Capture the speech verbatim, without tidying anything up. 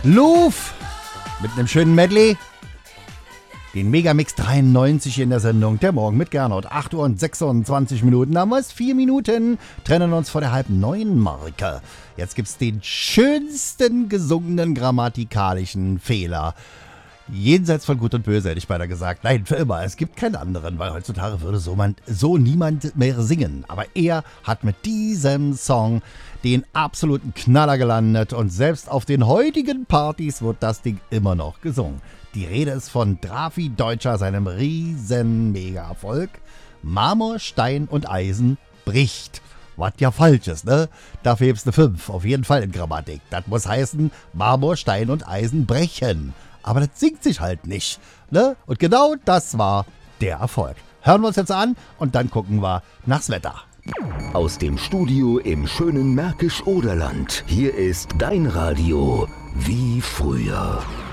Luf mit einem schönen Medley. Den Megamix dreiundneunzig in der Sendung. Der Morgen mit Gernot. acht Uhr und sechsundzwanzig Minuten. Haben wir es. Vier Minuten trennen uns vor der halb neun Marke. Jetzt gibt's den schönsten gesungenen grammatikalischen Fehler. Jenseits von Gut und Böse, hätte ich beinahe gesagt. Nein, für immer. Es gibt keinen anderen, weil heutzutage würde so, man, so niemand mehr singen. Aber er hat mit diesem Song den absoluten Knaller gelandet und selbst auf den heutigen Partys wird das Ding immer noch gesungen. Die Rede ist von Drafi Deutscher, seinem riesen Mega-Erfolg. Marmor, Stein und Eisen bricht. Was ja falsch ist, ne? Dafür gibt's eine fünf, auf jeden Fall in Grammatik. Das muss heißen, Marmor, Stein und Eisen brechen. Aber das singt sich halt nicht, ne? Und genau das war der Erfolg. Hören wir uns jetzt an und dann gucken wir nachs Wetter. Aus dem Studio im schönen Märkisch-Oderland. Hier ist dein Radio wie früher.